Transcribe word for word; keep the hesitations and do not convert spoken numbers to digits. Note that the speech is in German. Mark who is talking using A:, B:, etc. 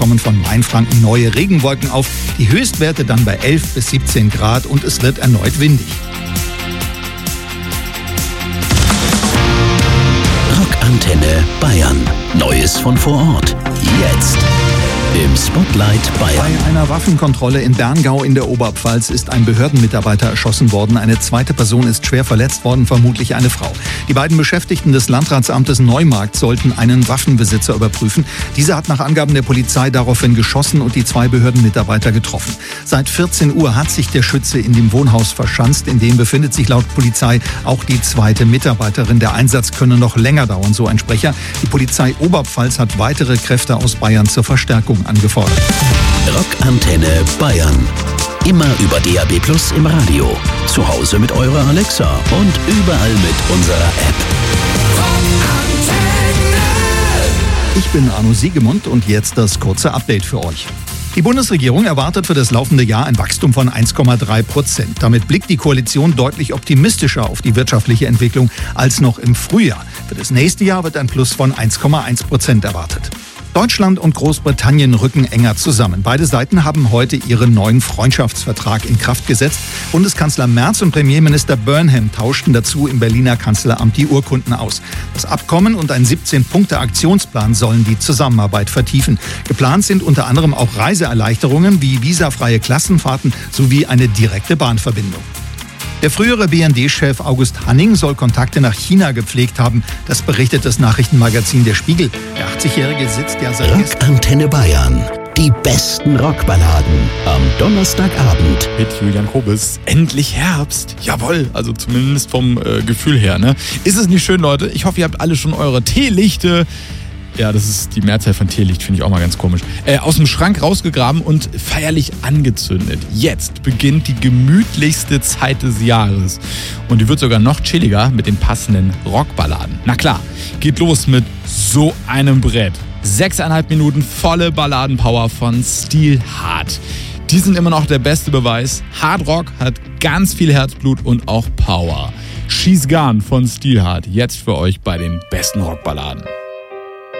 A: kommen von Mainfranken neue Regenwolken auf. Die Höchstwerte dann bei elf bis siebzehn Grad und es wird erneut windig.
B: Rockantenne Bayern. Neues von vor Ort. Jetzt im Spotlight Bayern.
A: Bei einer Waffenkontrolle in Berngau in der Oberpfalz ist ein Behördenmitarbeiter erschossen worden. Eine zweite Person ist schwer verletzt worden, vermutlich eine Frau. Die beiden Beschäftigten des Landratsamtes Neumarkt sollten einen Waffenbesitzer überprüfen. Dieser hat nach Angaben der Polizei daraufhin geschossen und die zwei Behördenmitarbeiter getroffen. Seit vierzehn Uhr hat sich der Schütze in dem Wohnhaus verschanzt. In dem befindet sich laut Polizei auch die zweite Mitarbeiterin. Der Einsatz könne noch länger dauern, so ein Sprecher. Die Polizei Oberpfalz hat weitere Kräfte aus Bayern zur Verstärkung angefordert.
B: Rockantenne Bayern. Immer über D A B Plus im Radio. Zu Hause mit eurer Alexa und überall mit unserer App.
C: Rockantenne.
A: Ich bin Arno Siegemund und jetzt das kurze Update für euch. Die Bundesregierung erwartet für das laufende Jahr ein Wachstum von eins Komma drei Prozent. Damit blickt die Koalition deutlich optimistischer auf die wirtschaftliche Entwicklung als noch im Frühjahr. Für das nächste Jahr wird ein Plus von eins Komma eins Prozent erwartet. Deutschland und Großbritannien rücken enger zusammen. Beide Seiten haben heute ihren neuen Freundschaftsvertrag in Kraft gesetzt. Bundeskanzler Merz und Premierminister Burnham tauschten dazu im Berliner Kanzleramt die Urkunden aus. Das Abkommen und ein siebzehn-Punkte-Aktionsplan sollen die Zusammenarbeit vertiefen. Geplant sind unter anderem auch Reiseerleichterungen wie visafreie Klassenfahrten sowie eine direkte Bahnverbindung. Der frühere B N D-Chef August Hanning soll Kontakte nach China gepflegt haben. Das berichtet das Nachrichtenmagazin Der Spiegel. Der achtzigjährige sitzt ja seit gestern.
B: Rockantenne Bayern. Die besten Rockballaden am Donnerstagabend.
D: Mit Julian Kobis. Endlich Herbst. Jawohl, also zumindest vom äh, Gefühl her. Ne? Ist es nicht schön, Leute? Ich hoffe, ihr habt alle schon eure Teelichte. Ja, das ist die Mehrzahl von Teelicht, finde ich auch mal ganz komisch. Äh, aus dem Schrank rausgegraben und feierlich angezündet. Jetzt beginnt die gemütlichste Zeit des Jahres. Und die wird sogar noch chilliger mit den passenden Rockballaden. Na klar, geht los mit so einem Brett. Sechseinhalb Minuten volle Balladenpower von Steelheart. Die sind immer noch der beste Beweis. Hard Rock hat ganz viel Herzblut und auch Power. She's Gone von Steelheart. Jetzt für euch bei den besten Rockballaden.